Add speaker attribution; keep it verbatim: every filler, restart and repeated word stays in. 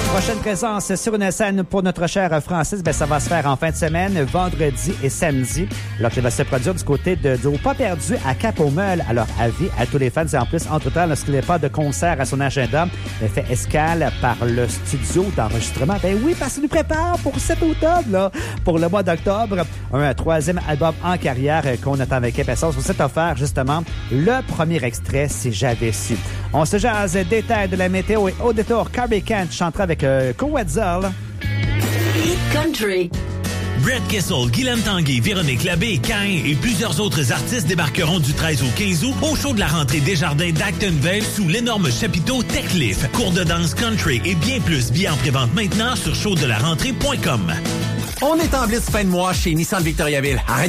Speaker 1: Prochaine présence sur une scène pour notre chère Francis, ben ça va se faire en fin de semaine, vendredi et samedi. Alors qu'il va se produire du côté de, du Pas perdu à Cap-au-Meul. Alors, avis à tous les fans. Et en plus, entre-temps, lorsqu'il n'est pas de concert à son agenda, il fait escale par le studio d'enregistrement. Ben oui, parce qu'il nous prépare pour cet automne, là, pour le mois d'octobre. Un troisième album en carrière qu'on attend avec impatience. On s'est offert, justement, le premier extrait, si j'avais su. On se jase détails de la météo et au détour, Carrie Kent chantera avec euh, Coetzel.
Speaker 2: Country.
Speaker 3: Brett Kessel, Guylaine Tanguay, Véronique Labbé, Cain et plusieurs autres artistes débarqueront du treize au quinze août au show de la rentrée Desjardins d'Actonville sous l'énorme chapiteau Techliff. Cours de danse country et bien plus. Billets en prévente maintenant sur show de la rentrée point com.
Speaker 4: On est en blitz fin de mois chez Nissan Victoriaville. Arrête